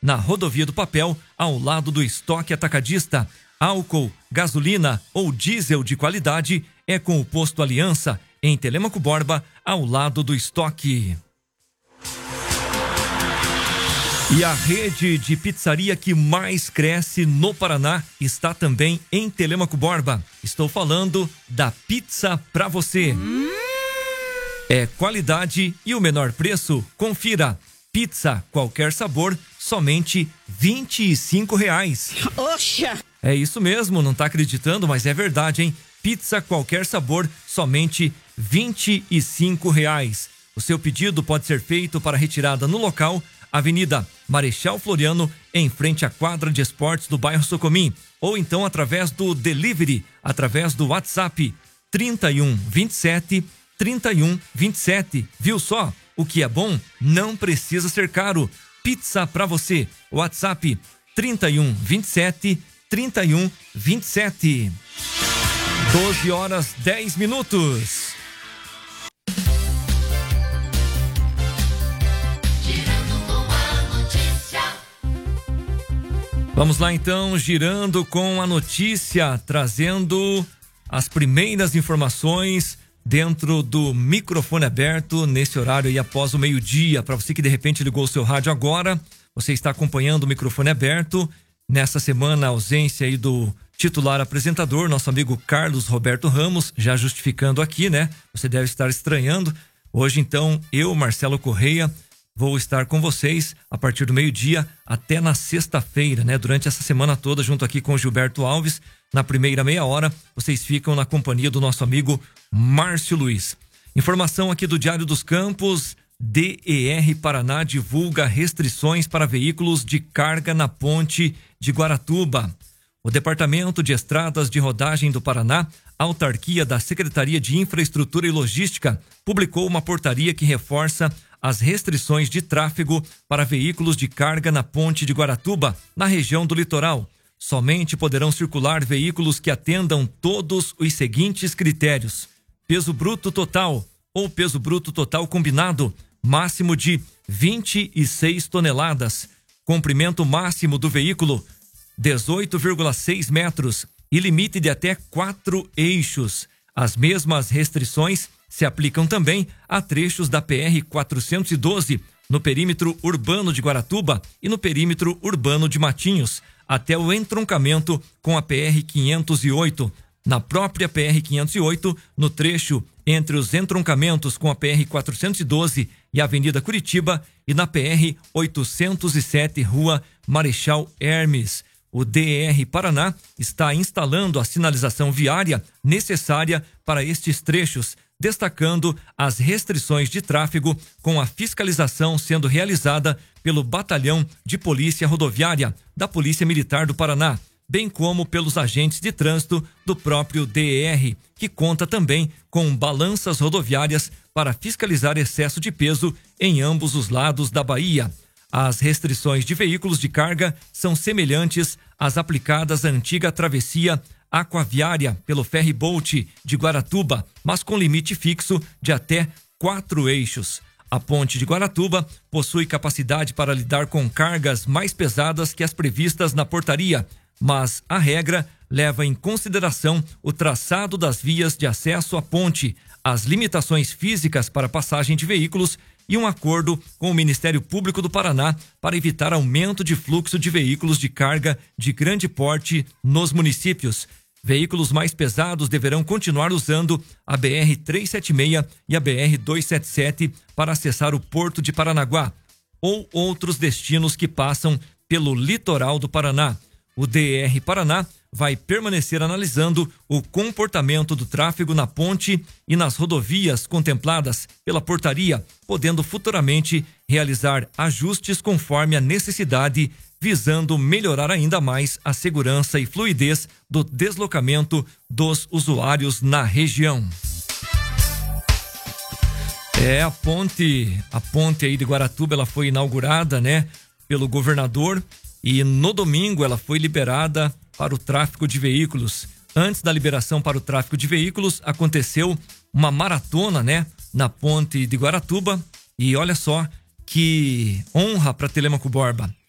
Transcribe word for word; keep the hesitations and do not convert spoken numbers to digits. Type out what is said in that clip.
na Rodovia do Papel, ao lado do estoque atacadista. Álcool, gasolina ou diesel de qualidade é com o Posto Aliança, em Telêmaco Borba, ao lado do estoque. E a rede de pizzaria que mais cresce no Paraná está também em Telêmaco Borba. Estou falando da Pizza Pra Você. Hum. É qualidade e o menor preço. Confira. Pizza, qualquer sabor, somente vinte e cinco reais. Oxa! É isso mesmo, não tá acreditando, mas é verdade, hein? Pizza, qualquer sabor, somente vinte e cinco reais. O seu pedido pode ser feito para retirada no local, Avenida Marechal Floriano, em frente à quadra de esportes do bairro Socomim, ou então através do delivery, através do WhatsApp trinta e um, vinte e sete, trinta e um, vinte e sete. Viu só? O que é bom não precisa ser caro. Pizza Pra Você. WhatsApp trinta e um, vinte e sete, trinta e um, vinte e sete. doze horas, dez minutos. Vamos lá então, girando com a notícia, trazendo as primeiras informações dentro do microfone aberto nesse horário aí após o meio-dia. Para você que de repente ligou o seu rádio agora, você está acompanhando o microfone aberto. Nessa semana, a ausência aí do titular apresentador, nosso amigo Carlos Roberto Ramos, já justificando aqui, né? Você deve estar estranhando. Hoje então, eu, Marcelo Correia, vou estar com vocês a partir do meio-dia até na sexta-feira, né? Durante essa semana toda, junto aqui com o Gilberto Alves. Na primeira meia hora, vocês ficam na companhia do nosso amigo Márcio Luiz. Informação aqui do Diário dos Campos. D E R Paraná divulga restrições para veículos de carga na ponte de Guaratuba. O Departamento de Estradas de Rodagem do Paraná, autarquia da Secretaria de Infraestrutura e Logística, publicou uma portaria que reforça as restrições de tráfego para veículos de carga na ponte de Guaratuba, na região do litoral. Somente poderão circular veículos que atendam todos os seguintes critérios: peso bruto total ou peso bruto total combinado, máximo de vinte e seis toneladas. Comprimento máximo do veículo, dezoito vírgula seis metros e limite de até quatro eixos. As mesmas restrições se aplicam também a trechos da P R quatrocentos e doze, no perímetro urbano de Guaratuba e no perímetro urbano de Matinhos, até o entroncamento com a P R quinhentos e oito. Na própria P R quinhentos e oito, no trecho entre os entroncamentos com a P R quatrocentos e doze e a Avenida Curitiba, e na P R oitocentos e sete, Rua Marechal Hermes. O D E R Paraná está instalando a sinalização viária necessária para estes trechos, destacando as restrições de tráfego, com a fiscalização sendo realizada pelo Batalhão de Polícia Rodoviária da Polícia Militar do Paraná, bem como pelos agentes de trânsito do próprio D E R, que conta também com balanças rodoviárias para fiscalizar excesso de peso em ambos os lados da Bahia. As restrições de veículos de carga são semelhantes às aplicadas à antiga travessia aquaviária pelo ferry-boat de Guaratuba, mas com limite fixo de até quatro eixos. A ponte de Guaratuba possui capacidade para lidar com cargas mais pesadas que as previstas na portaria, mas a regra leva em consideração o traçado das vias de acesso à ponte, as limitações físicas para passagem de veículos e um acordo com o Ministério Público do Paraná para evitar aumento de fluxo de veículos de carga de grande porte nos municípios. Veículos mais pesados deverão continuar usando a B R trezentos e setenta e seis e a B R duzentos e setenta e sete para acessar o Porto de Paranaguá ou outros destinos que passam pelo litoral do Paraná. O D E R Paraná vai permanecer analisando o comportamento do tráfego na ponte e nas rodovias contempladas pela portaria, podendo futuramente realizar ajustes conforme a necessidade, visando melhorar ainda mais a segurança e fluidez do deslocamento dos usuários na região. É, a ponte, a ponte aí de Guaratuba, ela foi inaugurada, né, pelo governador, e no domingo ela foi liberada para o tráfego de veículos. Antes da liberação para o tráfego de veículos, aconteceu uma maratona, né, na ponte de Guaratuba, e olha só que honra para Telêmaco Borba.